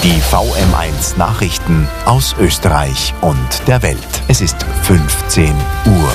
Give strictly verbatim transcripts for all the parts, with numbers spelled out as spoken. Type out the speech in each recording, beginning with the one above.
Die V M eins Nachrichten aus Österreich und der Welt. Es ist fünfzehn Uhr.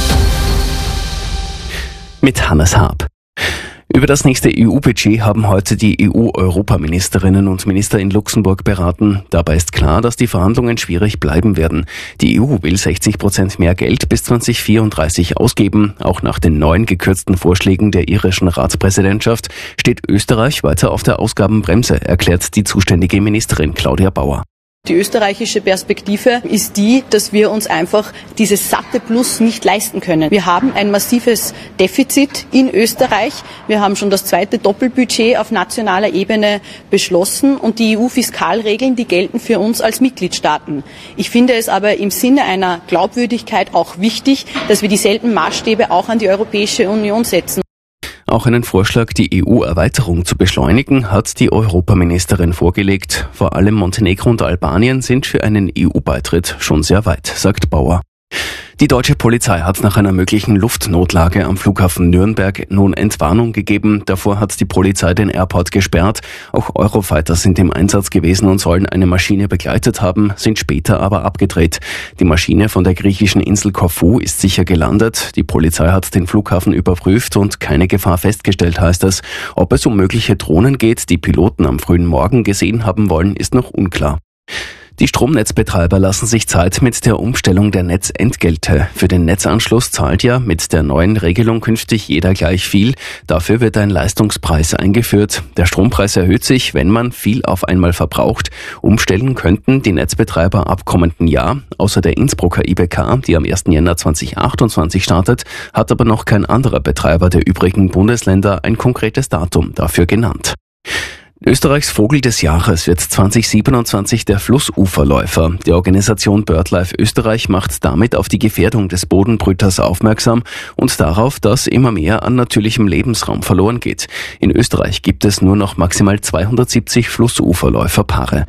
Mit Hannes Haab. Über das nächste E U-Budget haben heute die E U-Europaministerinnen und Minister in Luxemburg beraten. Dabei ist klar, dass die Verhandlungen schwierig bleiben werden. Die E U will sechzig Prozent mehr Geld bis zwanzig vierunddreißig ausgeben. Auch nach den neuen gekürzten Vorschlägen der irischen Ratspräsidentschaft steht Österreich weiter auf der Ausgabenbremse, erklärt die zuständige Ministerin Claudia Bauer. Die österreichische Perspektive ist die, dass wir uns einfach dieses satte Plus nicht leisten können. Wir haben ein massives Defizit in Österreich. Wir haben schon das zweite Doppelbudget auf nationaler Ebene beschlossen und die E U-Fiskalregeln, die gelten für uns als Mitgliedstaaten. Ich finde es aber im Sinne einer Glaubwürdigkeit auch wichtig, dass wir dieselben Maßstäbe auch an die Europäische Union setzen. Auch einen Vorschlag, die E U-Erweiterung zu beschleunigen, hat die Europaministerin vorgelegt. Vor allem Montenegro und Albanien sind für einen E U-Beitritt schon sehr weit, sagt Bauer. Die deutsche Polizei hat nach einer möglichen Luftnotlage am Flughafen Nürnberg nun Entwarnung gegeben. Davor hat die Polizei den Airport gesperrt. Auch Eurofighter sind im Einsatz gewesen und sollen eine Maschine begleitet haben, sind später aber abgedreht. Die Maschine von der griechischen Insel Korfu ist sicher gelandet. Die Polizei hat den Flughafen überprüft und keine Gefahr festgestellt, heißt es. Ob es um mögliche Drohnen geht, die Piloten am frühen Morgen gesehen haben wollen, ist noch unklar. Die Stromnetzbetreiber lassen sich Zeit mit der Umstellung der Netzentgelte. Für den Netzanschluss zahlt ja mit der neuen Regelung künftig jeder gleich viel. Dafür wird ein Leistungspreis eingeführt. Der Strompreis erhöht sich, wenn man viel auf einmal verbraucht. Umstellen könnten die Netzbetreiber ab kommenden Jahr. Außer der Innsbrucker I B K, die am ersten Jänner zweitausendachtundzwanzig startet, hat aber noch kein anderer Betreiber der übrigen Bundesländer ein konkretes Datum dafür genannt. Österreichs Vogel des Jahres wird zwanzig siebenundzwanzig der Flussuferläufer. Die Organisation BirdLife Österreich macht damit auf die Gefährdung des Bodenbrüters aufmerksam und darauf, dass immer mehr an natürlichem Lebensraum verloren geht. In Österreich gibt es nur noch maximal zweihundertsiebzig Flussuferläuferpaare.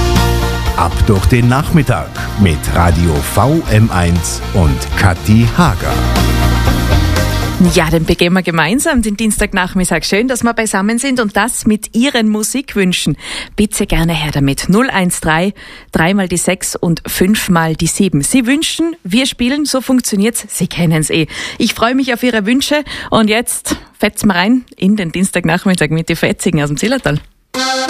Ab durch den Nachmittag mit Radio V M eins und Kathi Hager. Ja, dann begehen wir gemeinsam den Dienstagnachmittag. Schön, dass wir beisammen sind und das mit Ihren Musikwünschen. Bitte gerne her damit. null eins drei, drei mal die sechs und fünf mal die sieben. Sie wünschen, wir spielen, so funktioniert's. Sie kennen's eh. Ich freue mich auf Ihre Wünsche und jetzt fetzen wir rein in den Dienstagnachmittag mit den Fetzigen aus dem Zillertal.